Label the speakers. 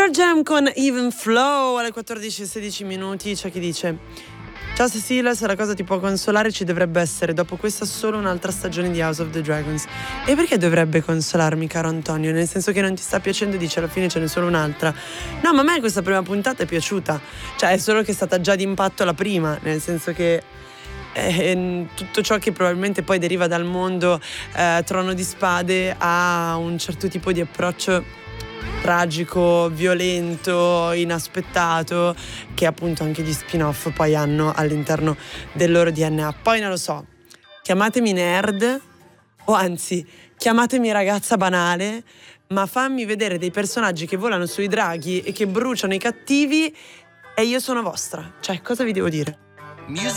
Speaker 1: Pearl Jam con Even Flow alle 14:16. C'è chi dice: ciao Cecilia, se la cosa ti può consolare ci dovrebbe essere dopo questa solo un'altra stagione di House of the Dragons. E perché dovrebbe consolarmi, caro Antonio? Nel senso che non ti sta piacendo, dice alla fine ce n'è solo un'altra. No, ma a me questa prima puntata è piaciuta. Cioè è solo che è stata già d'impatto la prima, nel senso che tutto ciò che probabilmente poi deriva dal mondo Trono di Spade ha un certo tipo di approccio tragico, violento, inaspettato, che appunto anche gli spin-off poi hanno all'interno del loro DNA. Poi non lo so, chiamatemi nerd o anzi chiamatemi ragazza banale, ma fammi vedere dei personaggi che volano sui draghi e che bruciano i cattivi e io sono vostra. Cioè, cosa vi devo dire?